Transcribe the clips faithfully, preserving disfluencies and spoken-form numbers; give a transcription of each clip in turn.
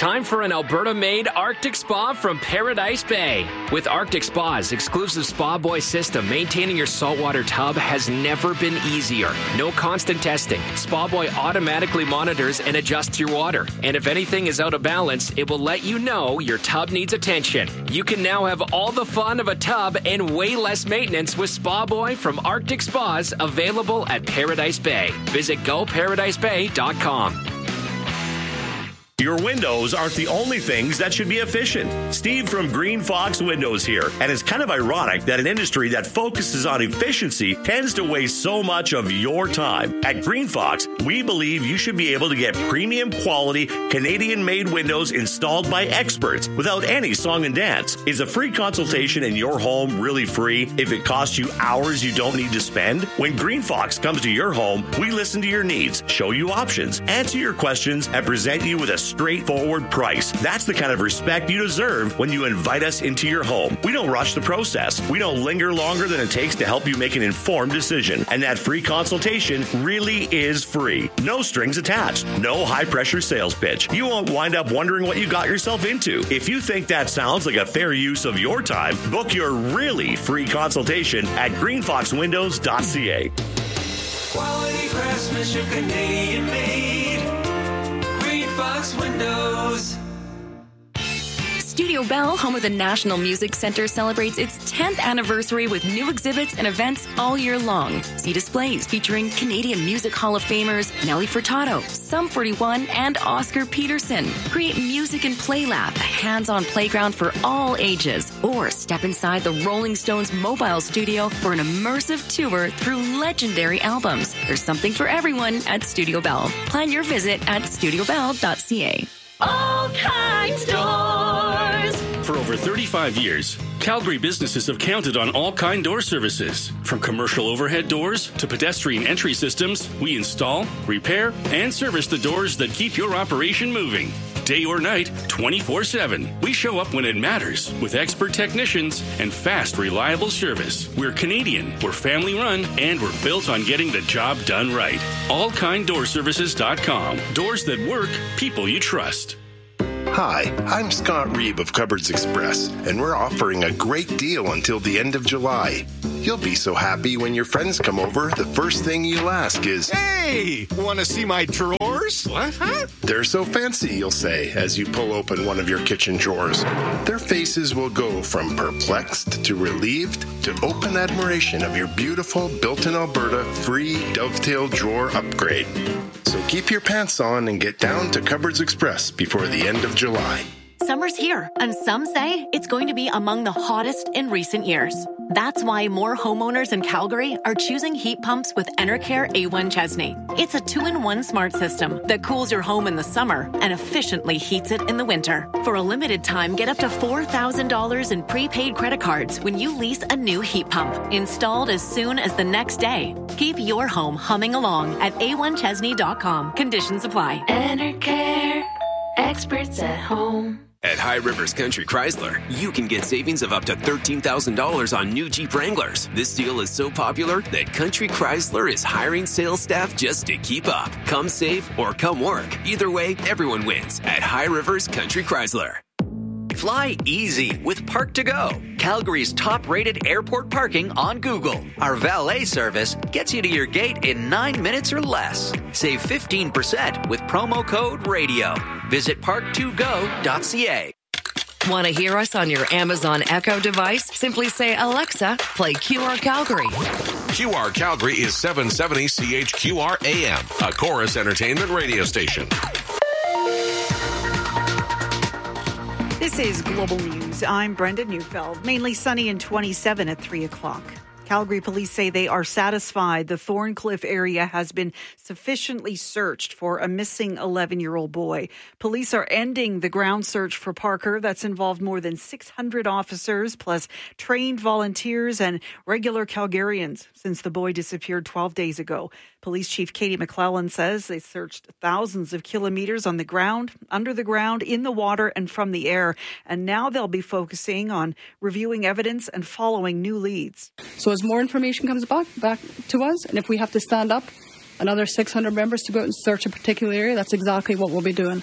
Time for an Alberta-made Arctic Spa from Paradise Bay. With Arctic Spa's exclusive Spa Boy system, maintaining your saltwater tub has never been easier. No constant testing. Spa Boy automatically monitors and adjusts your water. And if anything is out of balance, it will let you know your tub needs attention. You can now have all the fun of a tub and way less maintenance with Spa Boy from Arctic Spas, available at Paradise Bay. Visit go paradise bay dot com. Your windows aren't the only things that should be efficient. Steve from Green Fox Windows here. And it's kind of ironic that an industry that focuses on efficiency tends to waste so much of your time. At Green Fox, we believe you should be able to get premium quality Canadian-made windows installed by experts without any song and dance. Is a free consultation in your home really free if it costs you hours you don't need to spend? When Green Fox comes to your home, we listen to your needs, show you options, answer your questions, and present you with a straightforward price. That's the kind of respect you deserve when you invite us into your home. We don't rush the process. We don't linger longer than it takes to help you make an informed decision. And that free consultation really is free. No strings attached. No high-pressure sales pitch. You won't wind up wondering what you got yourself into. If you think that sounds like a fair use of your time, book your really free consultation at green fox windows dot c a. Quality craftsmanship, Canadian made. Fox Windows. Studio Bell, home of the National Music Centre, celebrates its tenth anniversary with new exhibits and events all year long. See displays featuring Canadian Music Hall of Famers Nelly Furtado, Sum forty-one, and Oscar Peterson. Create Music and Play Lab, a hands-on playground for all ages. Or step inside the Rolling Stones mobile studio for an immersive tour through legendary albums. There's something for everyone at Studio Bell. Plan your visit at studio bell dot c a. All Kinds Doors. For over thirty-five years, Calgary businesses have counted on All Kind Door services. From commercial overhead doors to pedestrian entry systems, we install, repair, and service the doors that keep your operation moving. Day or night, twenty-four seven. We show up when it matters with expert technicians and fast, reliable service. We're Canadian, we're family run, and we're built on getting the job done right. all kind door services dot com. Doors that work, people you trust. Hi, I'm Scott Reeb of Cupboards Express, and we're offering a great deal until the end of July. You'll be so happy when your friends come over, the first thing you'll ask is, "Hey, want to see my drawers?" What? Huh? They're so fancy, you'll say, as you pull open one of your kitchen drawers. Their faces will go from perplexed to relieved to open admiration of your beautiful, built-in Alberta, free dovetail drawer upgrade. So keep your pants on and get down to Cupboards Express before the end of July. Summer's here, and some say it's going to be among the hottest in recent years. That's why more homeowners in Calgary are choosing heat pumps with Enercare A one Chesney. It's a two-in-one smart system that cools your home in the summer and efficiently heats it in the winter. For a limited time, get up to four thousand dollars in prepaid credit cards when you lease a new heat pump, installed as soon as the next day. Keep your home humming along at a one chesney dot com. Conditions apply. Enercare, experts at home. At High Rivers Country Chrysler, you can get savings of up to thirteen thousand dollars on new Jeep Wranglers. This deal is so popular that Country Chrysler is hiring sales staff just to keep up. Come save or come work. Either way, everyone wins at High Rivers Country Chrysler. Fly easy with Park to Go, Calgary's top-rated airport parking on Google. Our valet service gets you to your gate in nine minutes or less. Save fifteen percent with promo code RADIO. Visit park to go dot c a. Want to hear us on your Amazon Echo device? Simply say, Alexa, play Q R Calgary. Q R Calgary is seven seventy C H Q R A M, a Chorus Entertainment radio station. This is Global News. I'm Brenda Neufeld. Mainly sunny and twenty-seven at three o'clock. Calgary police say they are satisfied the Thorncliffe area has been sufficiently searched for a missing eleven-year-old boy. Police are ending the ground search for Parker that's involved more than six hundred officers, plus trained volunteers and regular Calgarians since the boy disappeared twelve days ago. Police Chief Katie McClellan says they searched thousands of kilometers on the ground, under the ground, in the water, and from the air. And now they'll be focusing on reviewing evidence and following new leads. So as more information comes back, back to us, and if we have to stand up another six hundred members to go out and search a particular area, that's exactly what we'll be doing.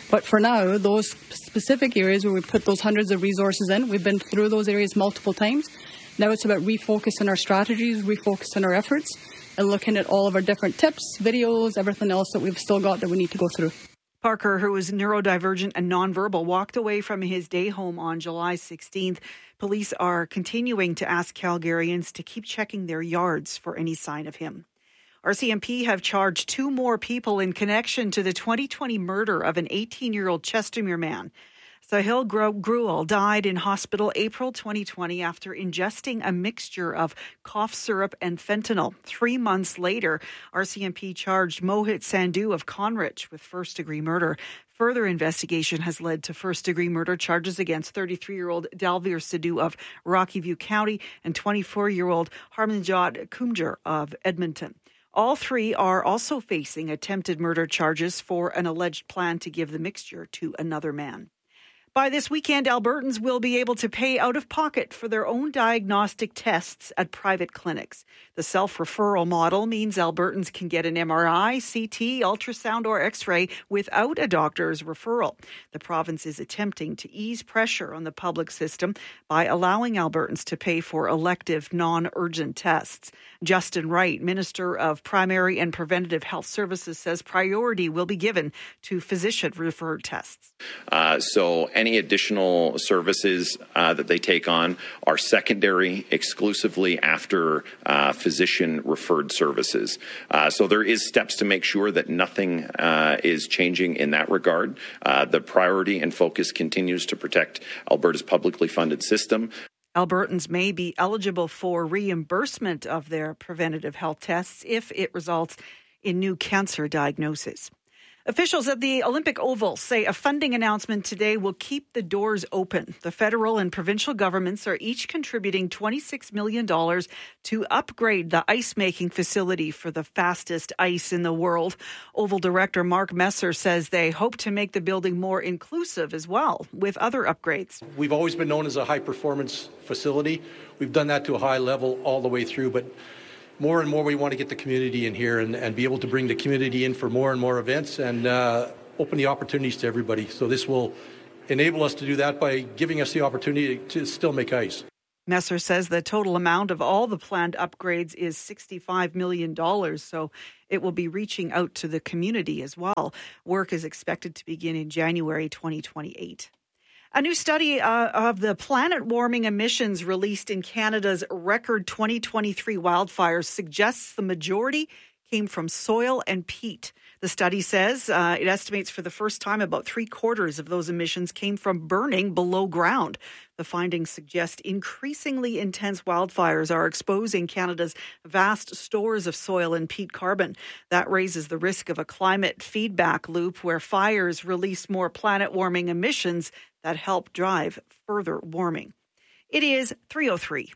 But for now, those specific areas where we put those hundreds of resources in, we've been through those areas multiple times. Now it's about refocusing our strategies, refocusing our efforts, and looking at all of our different tips, videos, everything else that we've still got that we need to go through. Parker, who was neurodivergent and nonverbal, walked away from his day home on July sixteenth. Police are continuing to ask Calgarians to keep checking their yards for any sign of him. R C M P have charged two more people in connection to the twenty twenty murder of an eighteen-year-old Chestermere man. Sahil Gruel died in hospital April twenty twenty after ingesting a mixture of cough syrup and fentanyl. Three months later, R C M P charged Mohit Sandhu of Conrich with first-degree murder. Further investigation has led to first-degree murder charges against thirty-three-year-old Dalvir Sidhu of Rocky View County and twenty-four-year-old Harmanjot Kumjar of Edmonton. All three are also facing attempted murder charges for an alleged plan to give the mixture to another man. By this weekend, Albertans will be able to pay out of pocket for their own diagnostic tests at private clinics. The self-referral model means Albertans can get an M R I, C T, ultrasound or X-ray without a doctor's referral. The province is attempting to ease pressure on the public system by allowing Albertans to pay for elective, non-urgent tests. Justin Wright, Minister of Primary and Preventative Health Services, says priority will be given to physician-referred tests. Uh, so any additional services uh, that they take on are secondary exclusively after uh, physician-referred services. Uh, so there is steps to make sure that nothing uh, is changing in that regard. Uh, the priority and focus continues to protect Alberta's publicly funded system. Albertans may be eligible for reimbursement of their preventative health tests if it results in new cancer diagnosis. Officials at the Olympic Oval say a funding announcement today will keep the doors open. The federal and provincial governments are each contributing twenty-six million dollars to upgrade the ice-making facility for the fastest ice in the world. Oval Director Mark Messer says they hope to make the building more inclusive as well with other upgrades. We've always been known as a high-performance facility. We've done that to a high level all the way through, but more and more we want to get the community in here and, and be able to bring the community in for more and more events and uh, open the opportunities to everybody. So this will enable us to do that by giving us the opportunity to still make ice. Messer says the total amount of all the planned upgrades is sixty-five million dollars, so it will be reaching out to the community as well. Work is expected to begin in January twenty twenty-eight. A new study uh, of the planet warming emissions released in Canada's record twenty twenty-three wildfires suggests the majority came from soil and peat. The study says uh, it estimates for the first time about three quarters of those emissions came from burning below ground. The findings suggest increasingly intense wildfires are exposing Canada's vast stores of soil and peat carbon. That raises the risk of a climate feedback loop where fires release more planet-warming emissions that help drive further warming. It is three oh three.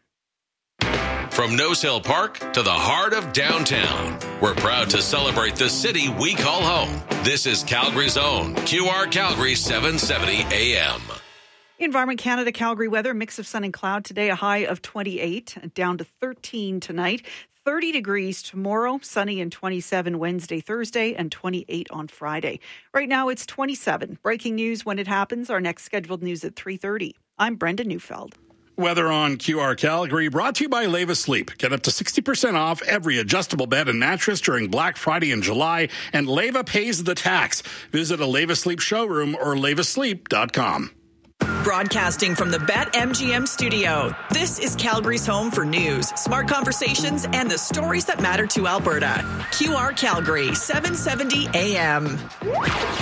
From Nose Hill Park to the heart of downtown, we're proud to celebrate the city we call home. This is Calgary's own Q R Calgary seven seventy A M. Environment Canada Calgary weather, mix of sun and cloud today, a high of twenty-eight, down to thirteen tonight. thirty degrees tomorrow, sunny and twenty-seven Wednesday, Thursday, and twenty-eight on Friday. Right now it's twenty-seven. Breaking news when it happens. Our next scheduled news at three thirty. I'm Brenda Neufeld. Weather on Q R Calgary brought to you by Leva Sleep. Get up to sixty percent off every adjustable bed and mattress during Black Friday in July, and Leva pays the tax. Visit a Leva Sleep showroom or leva sleep dot com. Broadcasting from the BetMGM studio, this is Calgary's home for news, smart conversations, and the stories that matter to Alberta. Q R Calgary, seven seventy A M.